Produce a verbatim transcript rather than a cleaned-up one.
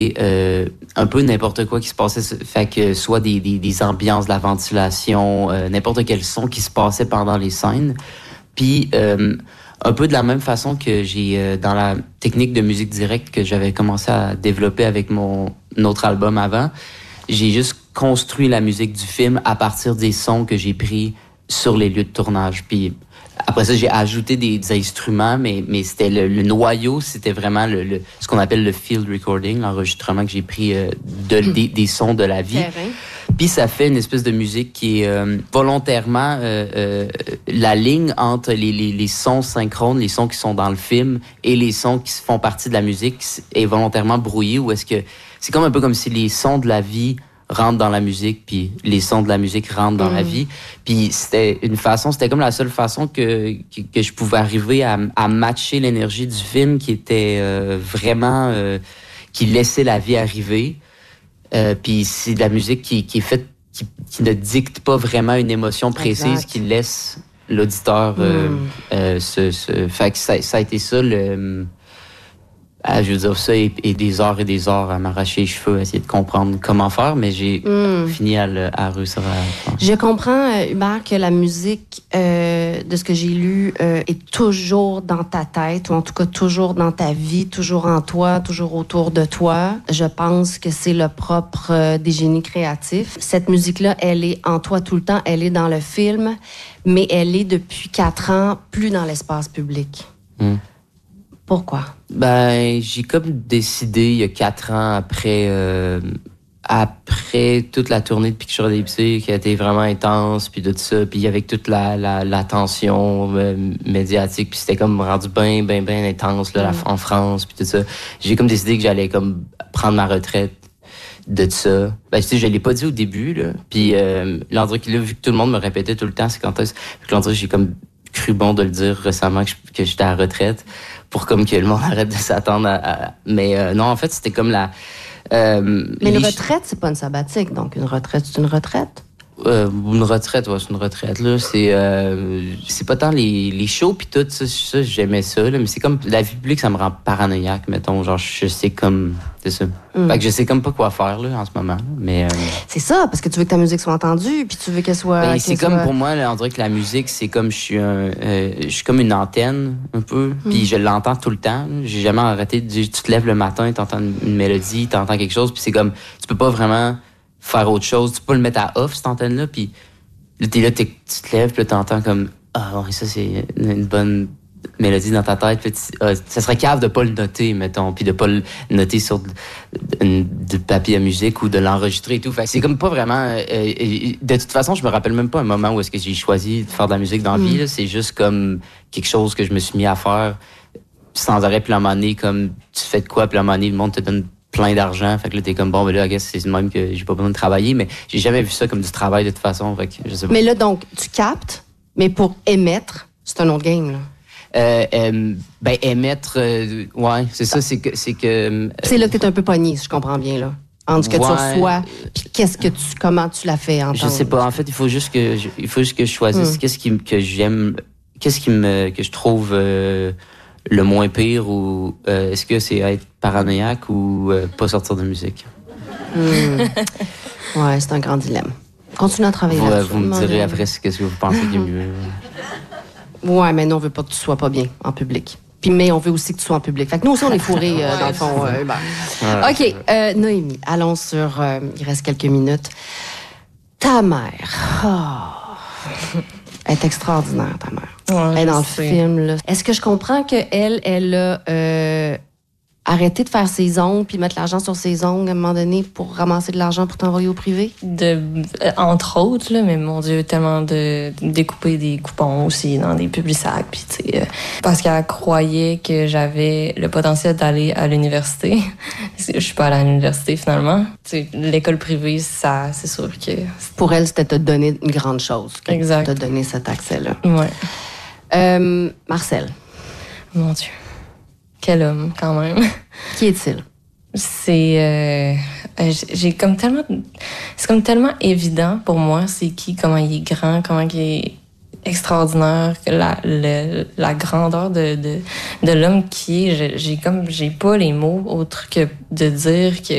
Euh, un peu n'importe quoi qui se passait, fait que soit des, des, des ambiances, de la ventilation, euh, n'importe quel son qui se passait pendant les scènes. Puis euh, un peu de la même façon que j'ai euh, dans la technique de musique directe que j'avais commencé à développer avec mon autre album avant, j'ai juste construit la musique du film à partir des sons que j'ai pris sur les lieux de tournage. Puis après ça, j'ai ajouté des, des instruments, mais, mais c'était le, le noyau, c'était vraiment le, le, ce qu'on appelle le field recording, l'enregistrement que j'ai pris euh, de, des, des sons de la vie. Terrain. Puis ça fait une espèce de musique qui est euh, volontairement euh, euh, la ligne entre les, les, les sons synchrones, les sons qui sont dans le film et les sons qui font partie de la musique est volontairement brouillée, ou est-ce que c'est comme un peu comme si les sons de la vie rentrent dans la musique, puis les sons de la musique rentrent dans mmh. la vie. Puis c'était une façon, c'était comme la seule façon que, que, que je pouvais arriver à, à matcher l'énergie du film qui était euh, vraiment... Euh, qui laissait la vie arriver. Euh, puis c'est de la musique qui, qui est faite, qui, qui ne dicte pas vraiment une émotion précise, exact. Qui laisse l'auditeur... Euh, mmh. euh, se, se... Fait que ça, ça a été ça, le... Ah, je veux dire ça, et, et des heures et des heures à m'arracher les cheveux, à essayer de comprendre comment faire, mais j'ai mm. fini à, le, à réussir à... Je comprends, Hubert, que la musique, euh, de ce que j'ai lu, euh, est toujours dans ta tête, ou en tout cas toujours dans ta vie, toujours en toi, toujours autour de toi. Je pense que c'est le propre euh, des génies créatifs. Cette musique-là, elle est en toi tout le temps, elle est dans le film, mais elle est depuis quatre ans plus dans l'espace public. Mm. Pourquoi? Ben, j'ai comme décidé il y a quatre ans après euh, après toute la tournée de Picture des Psy qui a été vraiment intense, puis tout ça, puis avec toute la, la, la tension euh, médiatique, puis c'était comme rendu bien, bien, bien intense là, mm. la, en France, puis tout ça. J'ai comme décidé que j'allais comme prendre ma retraite de ça. Ben, tu sais, je l'ai pas dit au début, là. Puis euh, l'endroit qu'il a vu que tout le monde me répétait tout le temps, c'est quand est-ce que l'endroit j'ai comme cru bon de le dire récemment que, je, que j'étais à la retraite pour comme que le monde arrête de s'attendre à... à... Mais euh, non, en fait, c'était comme la... Euh, Mais les... une retraite, c'est pas une sabbatique, donc une retraite, c'est une retraite? Euh, une retraite, ouais, c'est une retraite, là. C'est, euh, c'est pas tant les, les shows pis tout, ça, ça, j'aimais ça, là, mais c'est comme, la vie publique, ça me rend paranoïaque, mettons, genre, je sais comme, c'est ça. Mm. Fait que je sais comme pas quoi faire, là, en ce moment, là, mais... Euh... C'est ça, parce que tu veux que ta musique soit entendue, puis tu veux qu'elle soit... Ben, qu'elle c'est soit... comme, pour moi, là, on dirait que la musique, c'est comme, je suis un, euh, je suis comme une antenne, un peu, mm. puis je l'entends tout le temps, là. J'ai jamais arrêté de dire, tu te lèves le matin, t'entends une, une mélodie, t'entends quelque chose, puis c'est comme, tu peux pas vraiment... faire autre chose, tu peux le mettre à off, cette antenne-là, puis là, t'es là, t'es, tu te lèves, puis là, t'entends comme, ah, ouais, ça, c'est une bonne mélodie dans ta tête, puis tu, ah, ça serait cave de pas le noter, mettons, puis de pas le noter sur de, de, de papier à musique ou de l'enregistrer et tout. Fait que c'est comme pas vraiment... Euh, de toute façon, je me rappelle même pas un moment où est-ce que j'ai choisi de faire de la musique dans la vie, là. C'est juste comme quelque chose que je me suis mis à faire sans arrêt, puis à un moment donné, comme, tu fais de quoi, puis à un moment donné, le monde te donne plein d'argent, fait que là t'es comme bon, ben là, I guess, c'est même que j'ai pas besoin de travailler, mais j'ai jamais vu ça comme du travail de toute façon, fait que je sais pas. Mais là, donc, tu captes, mais pour émettre, c'est un autre game, là. Euh, euh, ben, émettre, euh, ouais, c'est ça, c'est que... C'est, que, euh, c'est là que t'es un peu pogné, si je comprends bien, là. Entre ce que ouais, tu reçois, puis qu'est-ce que tu, comment tu l'as fait entendre. Je sais pas, en fait, il faut juste que, je, il faut juste que je choisisse mm. qu'est-ce qui, que j'aime, qu'est-ce qui me, que je trouve... Euh, le moins pire, ou euh, est-ce que c'est être paranoïaque ou euh, pas sortir de musique? Mmh. Ouais, c'est un grand dilemme. Continue à travailler vous, là-dessus. Vous me direz après ce que vous pensez qui est mieux. Ouais, mais nous, on veut pas que tu sois pas bien en public. Puis, mais on veut aussi que tu sois en public. Fait que nous aussi, on est fourrés, euh, dans le fond. Euh, ben. ouais, OK, euh, Noémie, allons sur... Euh, il reste quelques minutes. Ta mère. Oh. Elle est extraordinaire, ta mère. Ouais, elle est dans le sais. film, là. Est-ce que je comprends qu'elle, elle a euh, arrêté de faire ses ongles puis mettre l'argent sur ses ongles à un moment donné pour ramasser de l'argent pour t'envoyer au privé? De, euh, entre autres, là, mais mon Dieu, tellement de découper des coupons aussi dans des publisacs. Puis, tu sais, euh, parce qu'elle croyait que j'avais le potentiel d'aller à l'université. Je suis pas allée à l'université, finalement. Tu sais, l'école privée, ça, c'est sûr que... Pour elle, c'était te donner une grande chose. Exact. Te donner cet accès-là. Ouais. Euh, Marcel. Mon Dieu. Quel homme, quand même. Qui est-il? C'est... Euh, j'ai comme tellement... C'est comme tellement évident pour moi, c'est qui, comment il est grand, comment il est extraordinaire, la, le, la grandeur de, de, de l'homme qui est. J'ai comme... J'ai pas les mots autres que de dire que